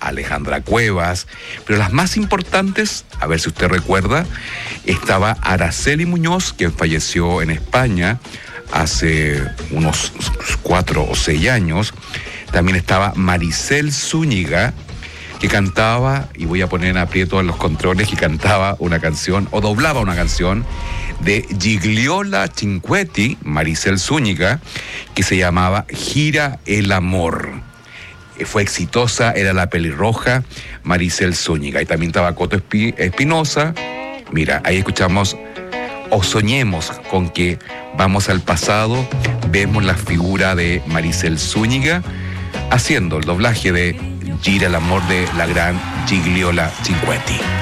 Alejandra Cuevas, pero las más importantes, a ver si usted recuerda, estaba Araceli Muñoz, quien falleció en España hace unos 4 o 6 años. También estaba Maricel Zúñiga, que cantaba, y voy a poner en aprieto a los controles, que cantaba una canción, o doblaba una canción, de Gigliola Cinquetti, Maricel Zúñiga, que se llamaba Gira el Amor. Fue exitosa, era la pelirroja Maricel Zúñiga. Y también estaba Coto Espinosa. Mira, ahí escuchamos O Soñemos con que vamos al pasado, vemos la figura de Maricel Zúñiga haciendo el doblaje de Gira el Amor de la gran Gigliola Cinquetti.